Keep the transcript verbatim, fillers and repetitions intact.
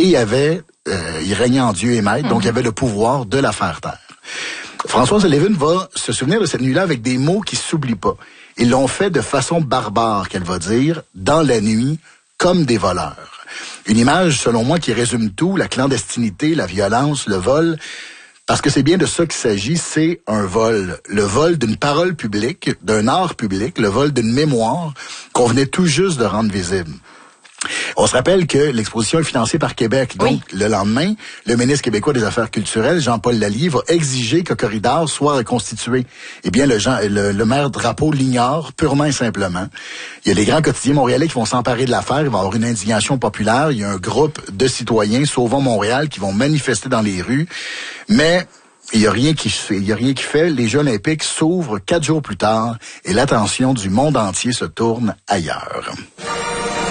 il y avait, euh, il régnait en Dieu et maître, donc il y avait le pouvoir de la faire taire. Françoise Lévin va se souvenir de cette nuit-là avec des mots qui s'oublient pas. Ils l'ont fait de façon barbare, qu'elle va dire, dans la nuit, comme des voleurs. Une image, selon moi, qui résume tout, la clandestinité, la violence, le vol, parce que c'est bien de ça qu'il s'agit, c'est un vol. Le vol d'une parole publique, d'un art public, le vol d'une mémoire qu'on venait tout juste de rendre visible. On se rappelle que l'exposition est financée par Québec. Donc, oui. Le lendemain, le ministre québécois des Affaires culturelles, Jean-Paul Lallier, va exiger que Corridor soit reconstitué. Eh bien, le, Jean, le, le maire Drapeau l'ignore purement et simplement. Il y a les grands quotidiens montréalais qui vont s'emparer de l'affaire. Il va y avoir une indignation populaire. Il y a un groupe de citoyens, Sauvons Montréal, qui vont manifester dans les rues. Mais il n'y a rien qui fait. Il y a rien qui fait. Les Jeux olympiques s'ouvrent quatre jours plus tard et l'attention du monde entier se tourne ailleurs.